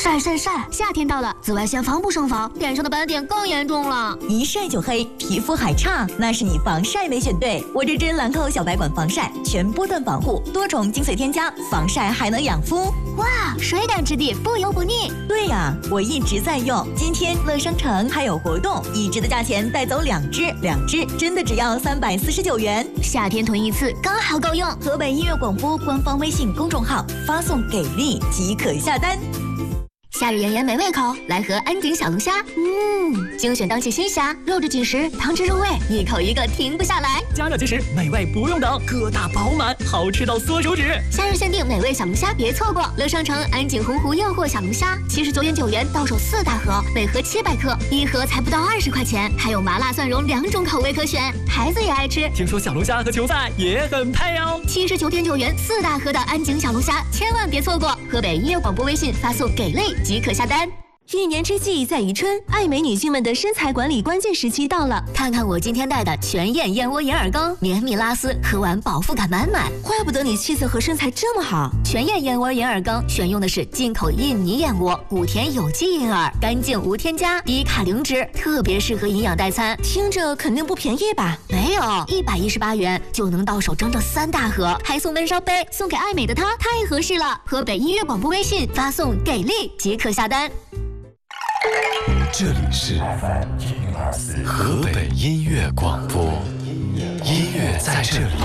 晒！夏天到了，紫外线防不胜防，脸上的斑点更严重了。 一晒就黑，皮肤还差，那是你防晒没选对。我这支兰蔻小白管防晒，全波段保护，多重精粹添加，防晒还能养肤。 哇，水感质地，不油不腻。 对呀，我一直在用。今天乐商城还有活动，1支的价钱带走2支，2支真的只要349元。 夏天囤一次刚好够用。 河北音乐广播官方微信公众号发送给力即可下单。 夏日炎炎没胃口，来盒安井小龙虾。精选当季新虾，肉质紧实，汤汁入味，一口一个停不下来。 加热即食，美味不用等，疙瘩饱满，好吃到缩手指。 夏日限定美味小龙虾，别错过！乐商城安井洪湖诱惑小龙虾，79.9元到手4大盒，每盒700克，一盒才不到20块钱，还有麻辣蒜蓉2种口味可选，孩子也爱吃。 听说小龙虾和球赛也很配哦。 79.9元4大盒的安井小龙虾，千万别错过！河北音乐广播微信发送给力即可下单。 一年之计在于春，爱美女性们的身材管理关键时期到了。 看看我今天带的全燕燕窝银耳羹，绵密拉丝，喝完饱腹感满满。 怪不得你气色和身材这么好。 全燕燕窝银耳羹选用的是进口印尼燕窝，谷田有机银耳，干净无添加，低卡零脂，特别适合营养代餐。 听着肯定不便宜吧？ 没有，118元就能到手整整3大盒，还送闷烧杯，送给爱美的她，太合适了。河北音乐广播微信发送给力即可下单。 这里是河北音乐广播，音乐在这里，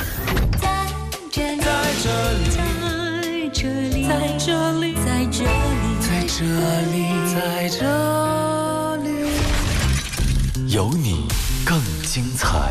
在这里，有你更精彩。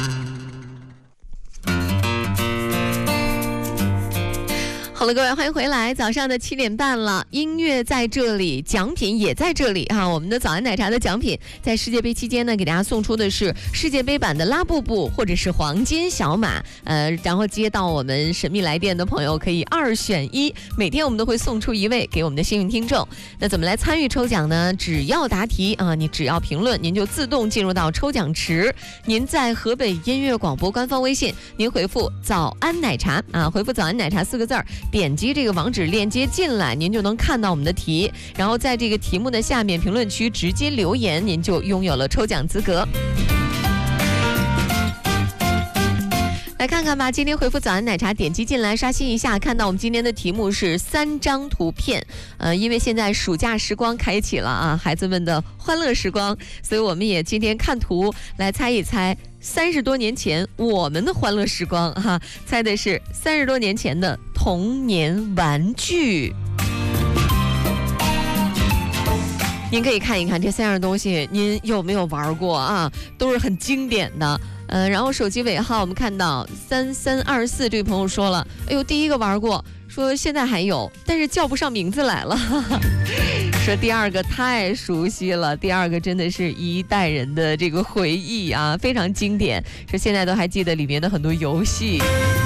好了，各位，欢迎回来。早上的7点半了，音乐在这里，奖品也在这里哈。我们的早安奶茶的奖品，在世界杯期间呢，给大家送出的是世界杯版的拉布布或者是黄金小马。然后接到我们神秘来电的朋友可以2选1，每天我们都会送出1位给我们的幸运听众。那怎么来参与抽奖呢？只要答题啊，你只要评论，您就自动进入到抽奖池。您在河北音乐广播官方微信，您回复早安奶茶啊，回复早安奶茶4个字儿。点击这个网址链接进来，您就能看到我们的题，然后在这个题目的下面评论区直接留言，您就拥有了抽奖资格。来看看吧，今天回复早安奶茶，点击进来刷新一下，看到我们今天的题目是3张图片。因为现在暑假时光开启了啊，孩子们的欢乐时光，所以我们也今天看图来猜一猜30多年前我们的欢乐时光哈，猜的是30多年前的童年玩具。您可以看一看这3样东西，您有没有玩过啊？都是很经典的。然后手机尾号我们看到3324这位朋友说了，哎呦，第一个玩过，说现在还有，但是叫不上名字来了。说第二个太熟悉了，第二个真的是一代人的这个回忆啊，非常经典，说现在都还记得里面的很多游戏。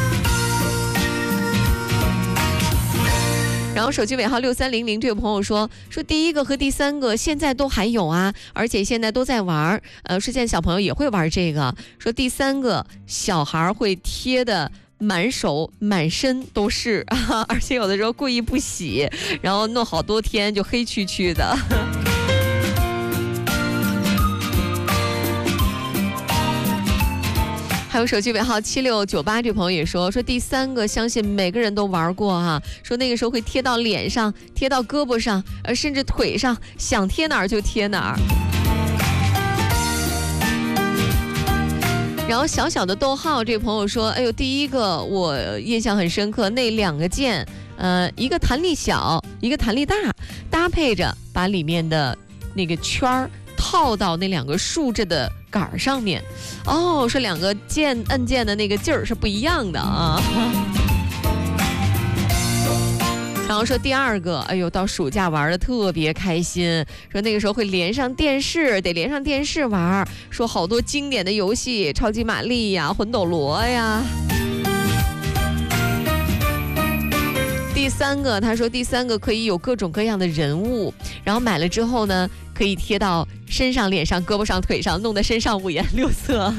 然后手机尾号6300这位朋友说第一个和第3个现在都还有啊，而且现在都在玩。说现在小朋友也会玩这个。说第3个小孩会贴的满手满身都是啊，而且有的时候故意不洗，然后弄好多天就黑黢黢的。还有手机尾号7698这朋友也说第3个相信每个人都玩过哈，说那个时候会贴到脸上，贴到胳膊上，甚至腿上，想贴哪儿就贴哪儿。然后小小的逗号这朋友说，哎呦，第一个我印象很深刻，那2个键，一个弹力小，一个弹力大，搭配着把里面的那个圈儿套到那2个竖着的杆上面。哦，说2个按键的那个劲儿是不一样的啊。然后说第2个，哎呦，到暑假玩的特别开心，说那个时候会连上电视，得连上电视玩，说好多经典的游戏，超级玛丽呀，魂斗罗呀。第3个，他说第3个可以有各种各样的人物，然后买了之后呢，可以贴到身上、脸上、胳膊上、腿上，弄得身上5颜6色。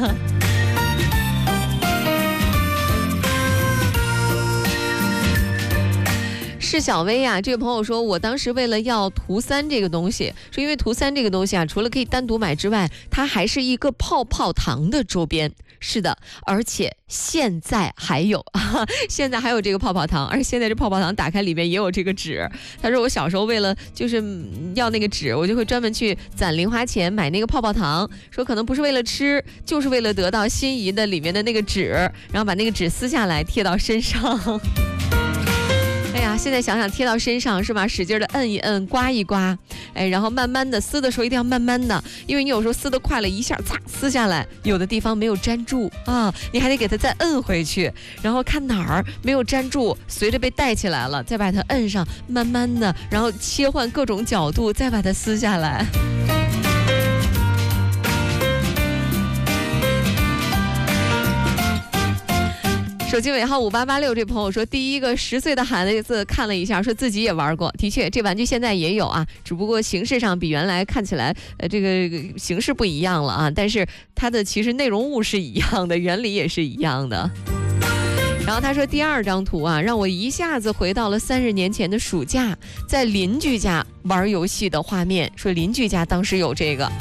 是小薇啊，这个朋友说，我当时为了要图3这个东西，说因为图3这个东西啊，除了可以单独买之外，它还是一个泡泡糖的周边。是的，而且现在还有，现在还有这个泡泡糖，而且现在这泡泡糖打开里面也有这个纸。他说我小时候为了就是要那个纸，我就会专门去攒零花钱买那个泡泡糖，说可能不是为了吃，就是为了得到心仪的里面的那个纸，然后把那个纸撕下来贴到身上。哎呀，现在想想贴到身上是吧？使劲的摁一摁，刮一刮，哎，然后慢慢的撕的时候一定要慢慢的，因为你有时候撕得快了，一下擦撕下来，有的地方没有粘住啊，你还得给它再摁回去，然后看哪儿没有粘住，随着被带起来了，再把它摁上，慢慢的，然后切换各种角度，再把它撕下来。手机尾号5886这朋友说，第一个10岁的孩子看了一下，说自己也玩过。的确，这玩具现在也有啊，只不过形式上比原来看起来，这个形式不一样了啊，但是它的其实内容物是一样的，原理也是一样的。然后他说第2张图啊，让我一下子回到了30年前的暑假，在邻居家玩游戏的画面，说邻居家当时有这个。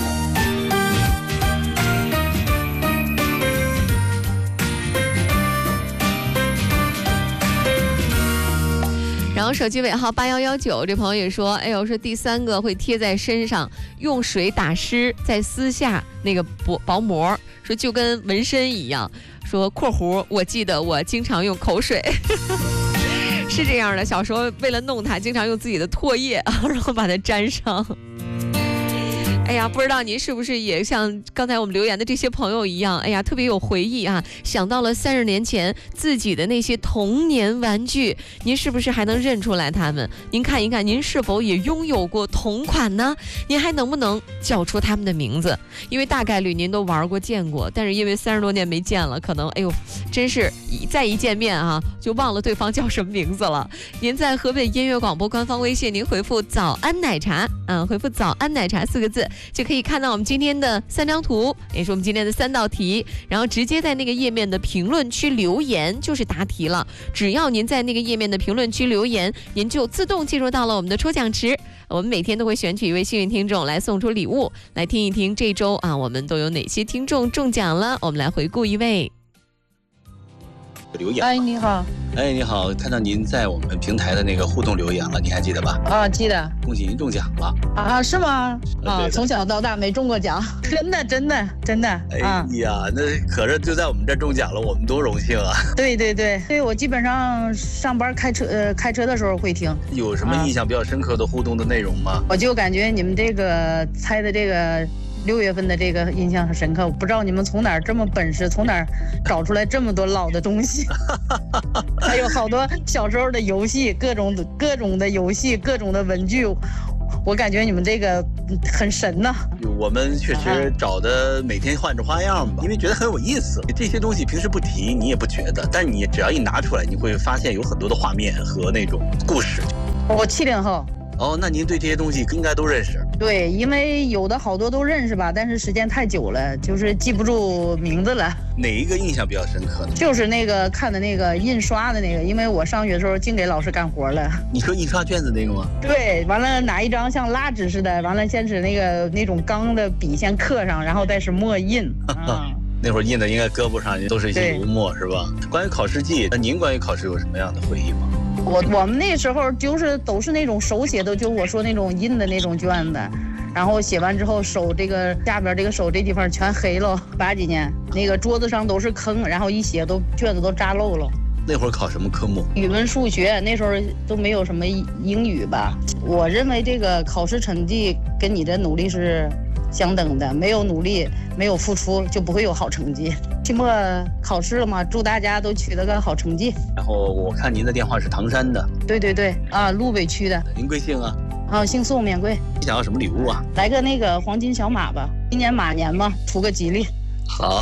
然后手机尾号8119这朋友也说，哎呦，说第3个会贴在身上，用水打湿，再撕下那个薄膜，说就跟纹身一样。说括弧，我记得我经常用口水。是这样的，小时候为了弄它，经常用自己的唾液，然后把它粘上。哎呀，不知道您是不是也像刚才我们留言的这些朋友一样，哎呀，特别有回忆啊，想到了30年前自己的那些童年玩具，您是不是还能认出来他们？您看一看，您是否也拥有过同款呢？您还能不能叫出他们的名字？因为大概率您都玩过见过，但是因为30多年没见了，可能哎呦，真是再一见面啊，就忘了对方叫什么名字了。您在河北音乐广播官方微信，您回复早安奶茶，回复早安奶茶4个字，就可以看到我们今天的3张图，也是我们今天的3道题，然后直接在那个页面的评论区留言就是答题了。只要您在那个页面的评论区留言，您就自动进入到了我们的抽奖池。我们每天都会选取一位幸运听众来送出礼物，来听一听这周啊我们都有哪些听众中奖了。我们来回顾一位。 留言。 哎，你好。 哎，你好，看到您在我们平台的那个互动留言了，你还记得吧？ 啊，记得。 恭喜您中奖了。 啊，是吗？啊，从小到大没中过奖，真的。 哎呀，那可是就在我们这儿中奖了，我们多荣幸啊！ 对，我基本上上班开车的时候会听。 有什么印象比较深刻的互动的内容吗？ 我就感觉你们这个猜的这个6月份的这个印象很深刻，我不知道你们从哪儿这么本事，从哪儿找出来这么多老的东西，还有好多小时候的游戏，各种的游戏，各种的文具，我感觉你们这个很神呐。 我们确实找的每天换着花样吧，因为觉得很有意思。这些东西平时不提你也不觉得，但你只要一拿出来，你会发现有很多的画面和那种故事。 我70后。 哦，那您对这些东西应该都认识。 对，因为有的好多都认识吧，但是时间太久了，就是记不住名字了。 哪一个印象比较深刻呢？ 就是那个看的那个印刷的那个，因为我上学的时候净给老师干活了。 你说印刷卷子那个吗？ 对，完了拿一张像蜡纸似的，完了先使那种钢的笔先刻上，然后再是墨印。 那会儿印的应该胳膊上都是一些油墨是吧？关于考试记，那您关于考试有什么样的回忆吗？ 我们那时候就是都是那种手写的，就我说那种印的那种卷子，然后写完之后手这个下边这个手这地方全黑了，80几年那个桌子上都是坑，然后一写卷子都扎漏了。 那会儿考什么科目？ 语文、数学，那时候都没有什么英语吧。我认为这个考试成绩跟你的努力是相等的，没有努力，没有付出，就不会有好成绩。期末考试了嘛，祝大家都取得个好成绩。 然后我看您的电话是唐山的。 对啊，路北区的。 您贵姓啊？ 姓宋，免贵。 你想要什么礼物啊？ 来个那个黄金小马吧，今年马年嘛，图个吉利。 好。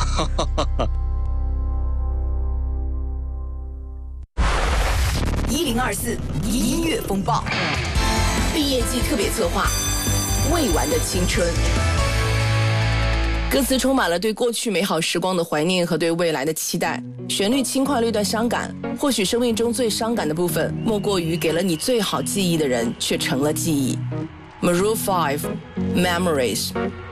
1024音乐风暴毕业季特别策划，未完的青春。 歌词充满了对过去美好时光的怀念和对未来的期待，旋律轻快略带伤感。或许生命中最伤感的部分，莫过于给了你最好记忆的人，却成了记忆。Maroon 5 Memories。